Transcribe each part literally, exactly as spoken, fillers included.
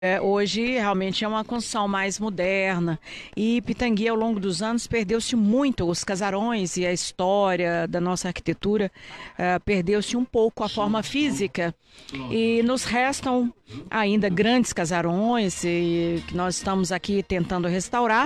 É, hoje realmente é uma construção mais moderna e Pitangui ao longo dos anos perdeu-se muito os casarões e a história da nossa arquitetura, eh, perdeu-se um pouco a forma física e nos restam ainda grandes casarões e que nós estamos aqui tentando restaurar,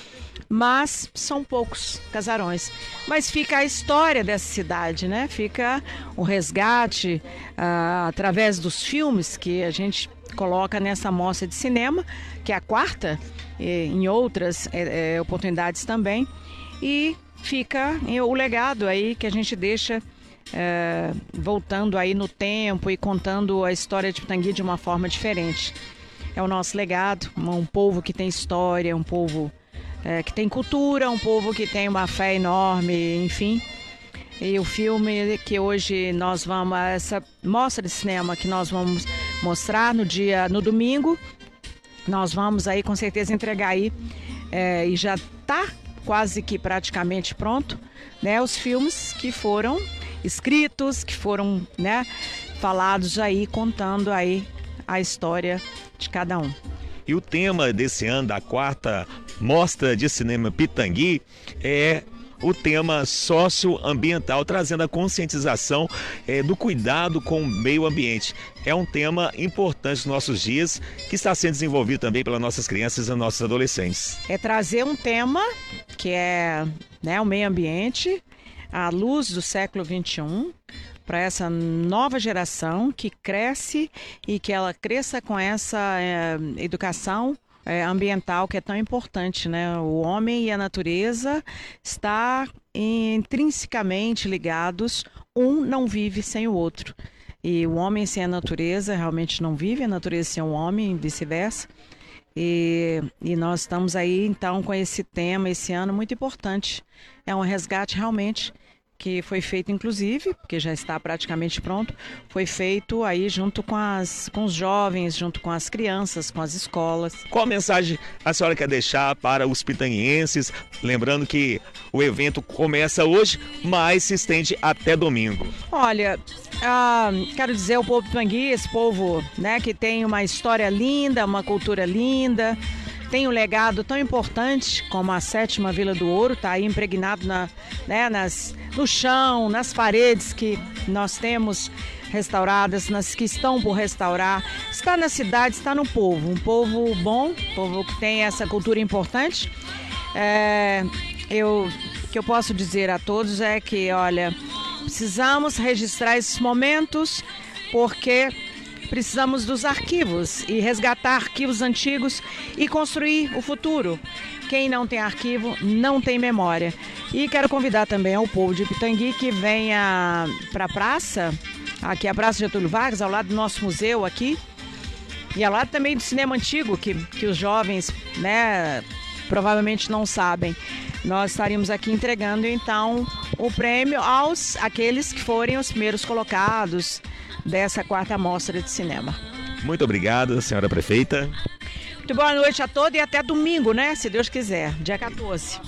mas são poucos casarões. Mas fica a história dessa cidade, né? Fica o resgate ah, através dos filmes que a gente coloca nessa mostra de cinema, que é a quarta, e em outras é, é, oportunidades também. E fica o legado aí que a gente deixa é, voltando aí no tempo e contando a história de Pitangui de uma forma diferente. É o nosso legado, um povo que tem história, um povo é, que tem cultura, um povo que tem uma fé enorme, enfim. E o filme que hoje nós vamos, essa mostra de cinema que nós vamos mostrar no dia, no domingo, nós vamos aí com certeza entregar aí, é, e já está quase que praticamente pronto, né, os filmes que foram escritos, que foram, né, falados aí, contando aí a história de cada um. E o tema desse ano, da quarta Mostra de Cinema Pitangui, é o tema socioambiental, trazendo a conscientização é, do cuidado com o meio ambiente. É um tema importante nos nossos dias, que está sendo desenvolvido também pelas nossas crianças e nossos adolescentes. É trazer um tema que é, né, o meio ambiente, à luz do século vinte e um, para essa nova geração que cresce e que ela cresça com essa é, educação É, ambiental que é tão importante, né? O homem e a natureza estão intrinsecamente ligados, um não vive sem o outro. E o homem sem a natureza realmente não vive, a natureza sem o homem, e vice-versa. E, e nós estamos aí, então, com esse tema, esse ano, muito importante. É um resgate realmente que foi feito, inclusive, porque já está praticamente pronto, foi feito aí junto com, as, com os jovens, junto com as crianças, com as escolas. Qual mensagem a senhora quer deixar para os pitanguenses? Lembrando que o evento começa hoje, mas se estende até domingo. Olha, ah, quero dizer ao povo pitangui, esse povo, né, que tem uma história linda, uma cultura linda, tem um legado tão importante como a sétima Vila do Ouro, está aí impregnado na, né, nas, no chão, nas paredes que nós temos restauradas, nas que estão por restaurar. Está na cidade, está no povo, um povo bom, um povo que tem essa cultura importante. É, eu, o que eu posso dizer a todos é que, olha, precisamos registrar esses momentos porque precisamos dos arquivos e resgatar arquivos antigos e construir o futuro. Quem não tem arquivo não tem memória. E quero convidar também ao povo de Pitangui que venha para a praça, aqui a Praça Getúlio Vargas, ao lado do nosso museu aqui, e ao lado também do cinema antigo, que, que os jovens, né, provavelmente não sabem. Nós estaríamos aqui entregando, então, o prêmio aos aqueles que forem os primeiros colocados dessa quarta mostra de cinema. Muito obrigado, senhora prefeita. Muito boa noite a todos e até domingo, né? Se Deus quiser, dia quatorze.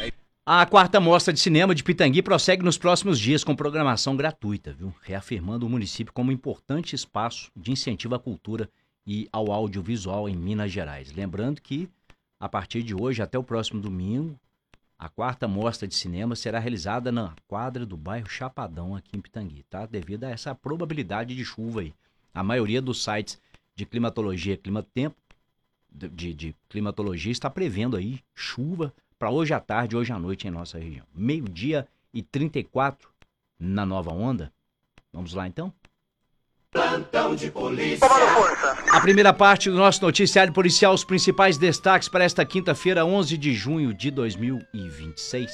A quarta mostra de cinema de Pitangui prossegue nos próximos dias com programação gratuita, viu? Reafirmando o município como um importante espaço de incentivo à cultura e ao audiovisual em Minas Gerais. Lembrando que, a partir de hoje até o próximo domingo, a quarta mostra de cinema será realizada na quadra do bairro Chapadão, aqui em Pitangui, tá? Devido a essa probabilidade de chuva aí. A maioria dos sites de climatologia, clima-tempo, de, de climatologia está prevendo aí chuva para hoje à tarde, hoje à noite em nossa região. Meio-dia e trinta e quatro na Nova Onda. Vamos lá então? Plantão de polícia. A primeira parte do nosso noticiário policial, os principais destaques para esta quinta-feira, onze de junho de dois mil e vinte e seis.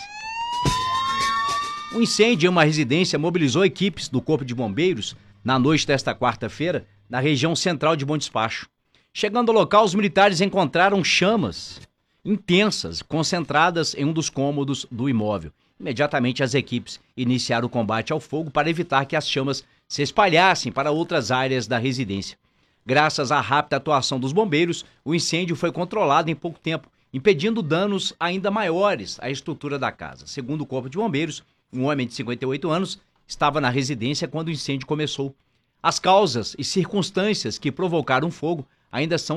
Um incêndio em uma residência mobilizou equipes do Corpo de Bombeiros na noite desta quarta-feira, na região central de Bom Despacho. Chegando ao local, os militares encontraram chamas intensas, concentradas em um dos cômodos do imóvel. Imediatamente as equipes iniciaram o combate ao fogo para evitar que as chamas se espalhassem para outras áreas da residência. Graças à rápida atuação dos bombeiros, o incêndio foi controlado em pouco tempo, impedindo danos ainda maiores à estrutura da casa. Segundo o Corpo de Bombeiros, um homem de cinquenta e oito anos estava na residência quando o incêndio começou. As causas e circunstâncias que provocaram o fogo ainda são